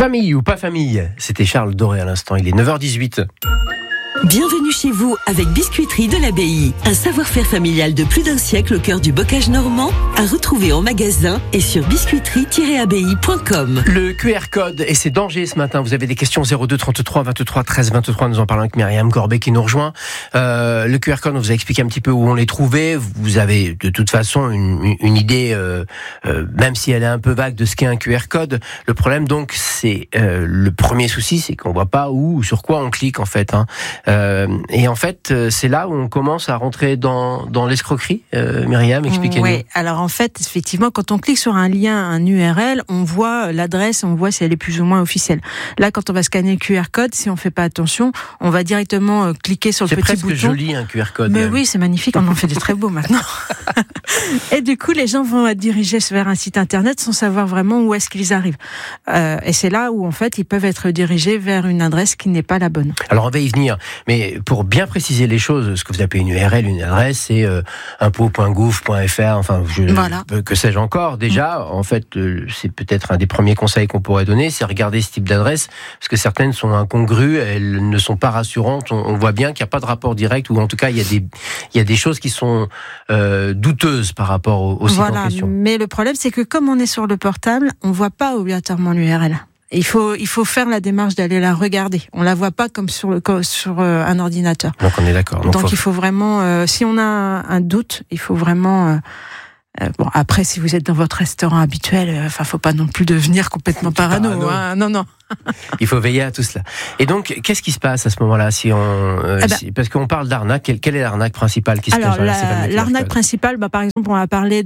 Famille ou pas famille, c'était Charles Doré à l'instant, il est 9h18. Bienvenue chez vous avec Biscuiterie de l'Abbaye. Un savoir-faire familial de plus d'un siècle au cœur du bocage normand, à retrouver en magasin et sur biscuiterie-abbaye.com. Le QR code et ses dangers ce matin. Vous avez des questions 02 33 23 13 23. Nous en parlons avec Myriam Corbet qui nous rejoint. Le QR code, on vous a expliqué un petit peu où on les trouvait. Vous avez de toute façon une idée, même si elle est un peu vague, de ce qu'est un QR code. Le problème donc, c'est le premier souci, c'est qu'on voit pas où ou sur quoi on clique en fait. Et en fait, c'est là où on commence à rentrer dans l'escroquerie. Myriam, expliquez-nous. Oui, alors en fait, effectivement, quand on clique sur un lien, un URL, on voit l'adresse, on voit si elle est plus ou moins officielle. Là, quand on va scanner le QR code, si on fait pas attention, on va directement cliquer sur le petit bouton. C'est presque joli, un QR code. Mais oui, c'est magnifique, on en fait des très beaux maintenant. Et du coup, les gens vont être dirigés vers un site internet sans savoir vraiment où est-ce qu'ils arrivent. Et c'est là où, en fait, ils peuvent être dirigés vers une adresse qui n'est pas la bonne. Alors, on va y venir. Mais pour bien préciser les choses, ce que vous appelez une URL, une adresse, c'est impôts.gouv.fr, enfin, voilà. Que sais-je encore. Déjà, en fait, c'est peut-être un des premiers conseils qu'on pourrait donner, c'est regarder ce type d'adresse, parce que certaines sont incongrues, elles ne sont pas rassurantes. On voit bien qu'il n'y a pas de rapport direct, ou en tout cas, il y a des choses qui sont douteuses par rapport au site en question. Mais le problème, c'est que comme on est sur le portable, on ne voit pas obligatoirement l'URL. Il faut faire la démarche d'aller la regarder. On la voit pas comme sur un ordinateur. Donc on est d'accord. Donc il faut vraiment, si on a un doute, il faut vraiment. Bon, après, si vous êtes dans votre restaurant habituel, faut pas non plus devenir complètement parano. Hein. Non. Il faut veiller à tout cela. Et donc, qu'est-ce qui se passe à ce moment-là parce qu'on parle d'arnaque. Quelle est l'arnaque principale qui se cache dans l'arnaque principale, par exemple, on va parler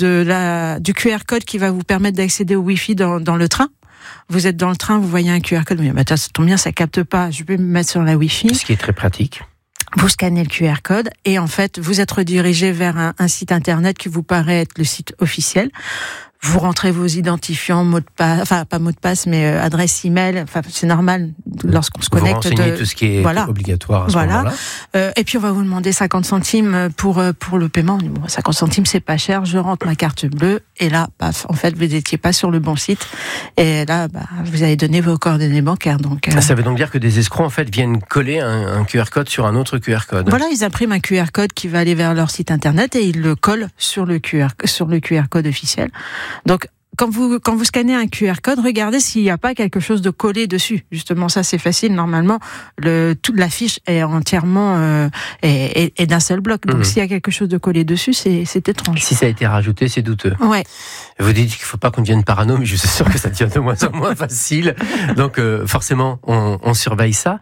du QR code qui va vous permettre d'accéder au Wi-Fi dans le train. Vous êtes dans le train, vous voyez un QR code, ça tombe bien, ça capte pas, je vais me mettre sur la Wi-Fi. Ce qui est très pratique. Vous scannez le QR code et en fait, vous êtes redirigé vers un site internet qui vous paraît être le site officiel. Vous rentrez vos identifiants, mot de passe, pas mot de passe, mais adresse email. C'est normal lorsqu'on se connecte. Vous renseignez tout ce qui est obligatoire à ce moment-là. Et puis on va vous demander 50 centimes pour le paiement. Bon, 50 centimes, c'est pas cher. Je rentre ma carte bleue et là, paf, en fait, vous n'étiez pas sur le bon site. Et là, vous avez donné vos coordonnées bancaires. Donc, ça veut donc dire que des escrocs en fait viennent coller un QR code sur un autre QR code. Voilà, ils impriment un QR code qui va aller vers leur site internet et ils le collent sur le QR code officiel. Donc, quand vous scannez un QR code, regardez s'il n'y a pas quelque chose de collé dessus. Justement, ça c'est facile. Normalement, toute la fiche est entièrement est d'un seul bloc. Donc, s'il y a quelque chose de collé dessus, c'est étrange. Si ça a été rajouté, c'est douteux. Ouais. Vous dites qu'il ne faut pas qu'on devienne parano, mais je suis sûr que ça devient de moins en moins facile. Donc, forcément, on surveille ça.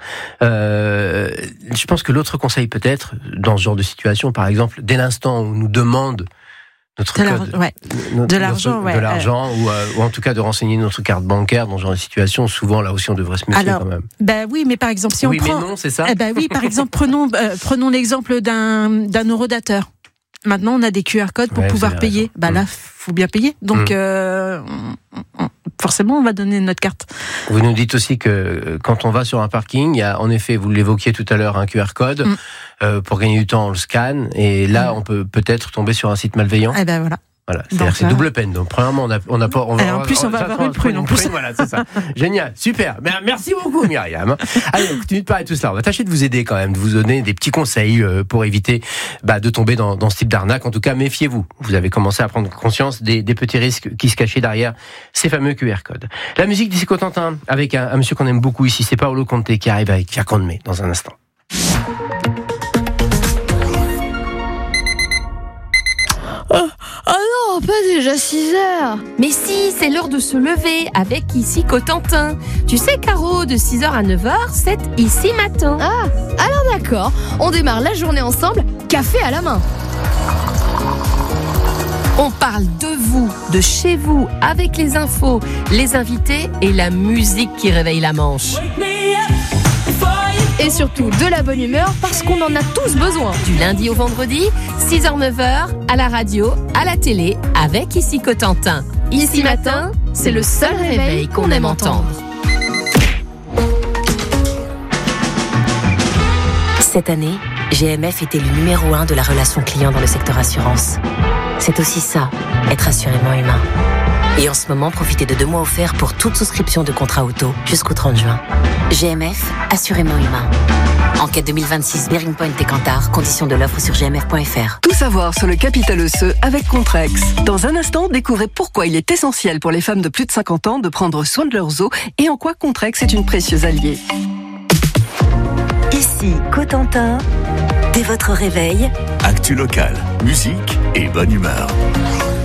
Je pense que l'autre conseil peut-être, dans ce genre de situation, par exemple, dès l'instant où on nous demande de l'argent ou en tout cas de renseigner notre carte bancaire dans ce genre de situation, souvent là aussi on devrait se méfier quand même. Oui, mais par exemple si on prend... mais non, c'est ça. Oui, par exemple prenons l'exemple d'un eurodateur. Maintenant on a des QR codes pour pouvoir payer. Là, faut bien payer. Donc forcément on va donner notre carte. Vous nous dites aussi que quand on va sur un parking, il y a en effet, vous l'évoquiez tout à l'heure, un QR code. Pour gagner du temps, on le scanne et là on peut peut-être tomber sur un site malveillant. Voilà, c'est-à-dire que c'est double peine. Donc premièrement, en plus on va avoir une prune. Voilà, c'est ça. Génial, super. Merci beaucoup Myriam. Allez, on continue de parler de tout cela. On va tâcher de vous aider quand même, de vous donner des petits conseils pour éviter de tomber dans ce type d'arnaque. En tout cas, méfiez-vous. Vous avez commencé à prendre conscience des petits risques qui se cachaient derrière ces fameux QR codes. La musique d'ici Cotentin avec un monsieur qu'on aime beaucoup ici, c'est Paolo Conte qui arrive avec Fiacon Me dans un instant. Oh non, pas déjà 6h. Mais si, c'est l'heure de se lever avec Ici Cotentin. Tu sais, Caro, de 6h à 9h, c'est Ici Matin. Ah, alors d'accord. On démarre la journée ensemble, café à la main. On parle de vous, de chez vous, avec les infos, les invités et la musique qui réveille la Manche. Et surtout de la bonne humeur parce qu'on en a tous besoin. Du lundi au vendredi, 6h-9h, à la radio, à la télé, avec Ici Cotentin. Ici Matin, c'est le seul réveil qu'on aime entendre. Cette année, GMF était le numéro 1 de la relation client dans le secteur assurance. C'est aussi ça, être assurément humain. Et en ce moment, profitez de 2 mois offerts pour toute souscription de contrat auto jusqu'au 30 juin. GMF, assurément humain. Enquête 2026, Bearing Point et Kantar. Conditions de l'offre sur gmf.fr. Tout savoir sur le capital osseux avec Contrex. Dans un instant, découvrez pourquoi il est essentiel pour les femmes de plus de 50 ans de prendre soin de leurs os et en quoi Contrex est une précieuse alliée. Ici Cotentin, dès votre réveil, Actu locale, musique et bonne humeur.